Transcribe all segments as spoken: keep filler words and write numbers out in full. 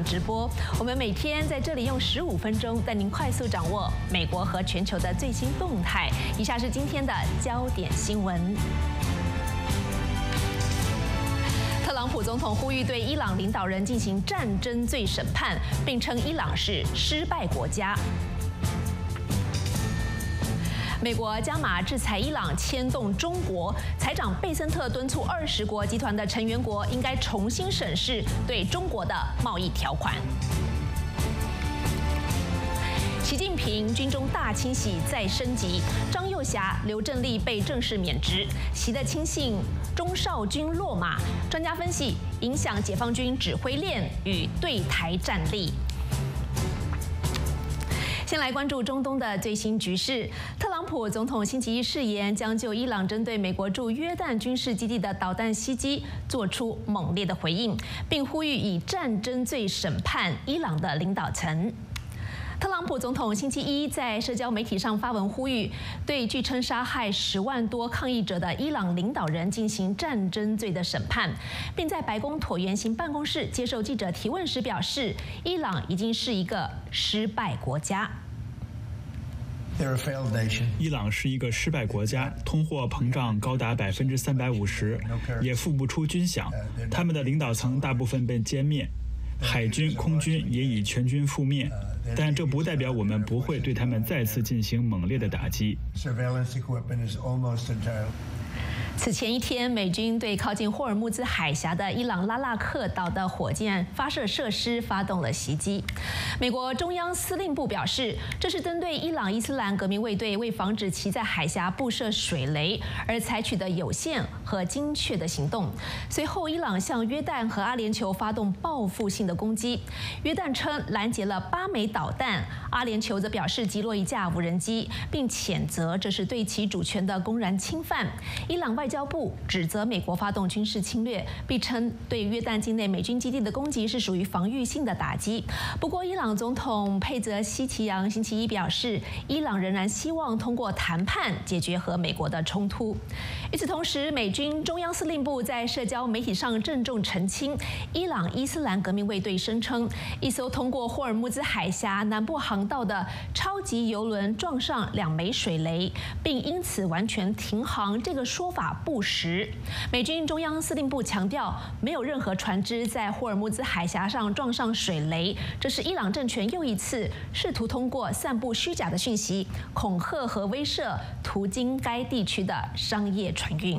场直播。我们每天在这里用十五分钟带您快速掌握美国和全球的最新动态。以下是今天的焦点新闻。特朗普总统呼吁对伊朗领导人进行战争罪审判，并称伊朗是失败国家。美国加码制裁伊朗，牵动中国。财长贝森特敦促二十国集团的成员国应该重新审视对中国的贸易条款。习近平军中大清洗再升级，张又侠、刘振立被正式免职，习的亲信钟绍军落马。专家分析，影响解放军指挥链与对台战力。先来关注中东的最新局势。特朗普总统星期一誓言将就伊朗针对美国驻约旦军事基地的导弹袭击做出猛烈的回应，并呼吁以战争罪审判伊朗的领导层。特朗普总统星期一在社交媒体上发文呼吁，对据称杀害十万多抗议者的伊朗领导人进行战争罪的审判，并在白宫椭圆形办公室接受记者提问时表示，伊朗已经是一个失败国家。 伊朗是一个失败国家，通货膨胀高达百分之三百五十，也付不出军饷，他们的领导层大部分被歼灭，海军、空军也已全军覆灭。但这不代表我们不会对他们再次进行猛烈的打击。 此前一天，美军对靠近霍尔木兹海峡的伊朗拉纳克岛的火箭发射设施发动了袭击。美国中央司令部表示，这是针对伊朗伊斯兰革命卫队为防止其在海峡布设水雷而采取的有限和精确的行动。随后，伊朗向约旦和阿联酋发动报复性的攻击。约旦称拦截了八枚导弹，阿联酋则表示击落一架无人机，并谴责这是对其主权的公然侵犯。伊朗外交部指责美国发动军事侵略，并称对约旦境内美军基地的攻击是属于防御性的打击。不过，伊朗总统佩泽希奇扬星期一表示，伊朗仍然希望通过谈判解决和美国的冲突。与此同时，美军中央司令部在社交媒体上郑重澄清，伊朗伊斯兰革命卫队声称，一艘通过霍尔木兹海峡南部航道的超级油轮撞上两枚水雷，并因此完全停航。这个说法不实。美军中央司令部强调，没有任何船只在霍尔木兹海峡上撞上水雷，这是伊朗政权又一次试图通过散布虚假的讯息，恐吓和威慑途经该地区的商业船运。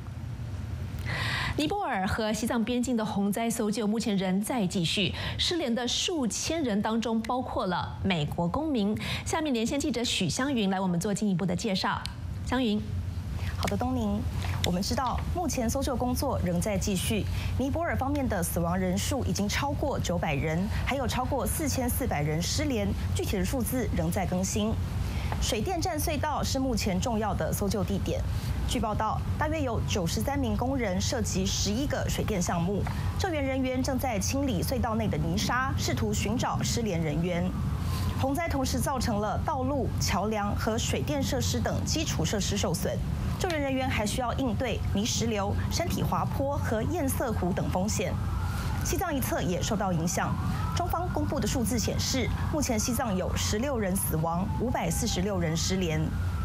尼泊尔和西藏边境的洪灾搜救目前仍在继续，失联的数千人当中包括了美国公民。下面连线记者许湘云来我们做进一步的介绍。湘云。 好的，东宁，我们知道目前搜救工作仍在继续。尼泊尔方面的死亡人数已经超过九百人，还有超过四千四百人失联，具体的数字仍在更新。水电站隧道是目前重要的搜救地点。据报道，大约有九十三名工人涉及十一个水电项目，救援人员正在清理隧道内的泥沙，试图寻找失联人员。洪灾同时造成了道路、桥梁和水电设施等基础设施受损。救援人员还需要应对泥石流、山体滑坡和堰塞湖等风险。西藏一侧也受到影响。中方公布的数字显示，目前西藏有十六人死亡，五百四十六人失联。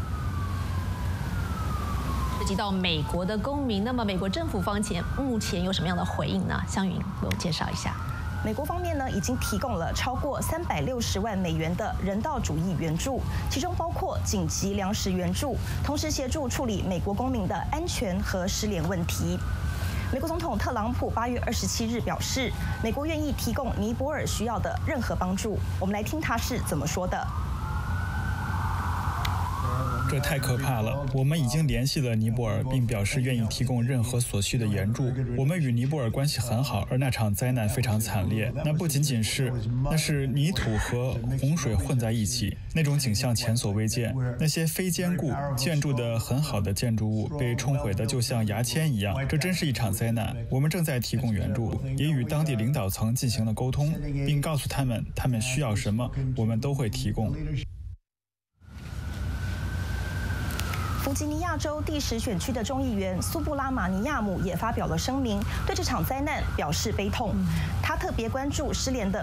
涉及到美国的公民，那么美国政府方前目前有什么样的回应呢？湘云，为我介绍一下。 美国方面呢，已经提供了超过三百六十万美元的人道主义援助，其中包括紧急粮食援助，同时协助处理美国公民的安全和失联问题。美国总统特朗普八月二十七日表示，美国愿意提供尼泊尔需要的任何帮助。我们来听他是怎么说的。 这太可怕了！我们已经联系了尼泊尔，并表示愿意提供任何所需的援助。我们与尼泊尔关系很好，而那场灾难非常惨烈。那不仅仅是，那是泥土和洪水混在一起，那种景象前所未见。那些非坚固建筑的很好的建筑物被冲毁的就像牙签一样，这真是一场灾难。我们正在提供援助，也与当地领导层进行了沟通，并告诉他们他们需要什么，我们都会提供。 弗吉尼亚州第十选区的众议员苏布拉马尼亚姆也发表了声明，对这场灾难表示悲痛。他特别关注失联的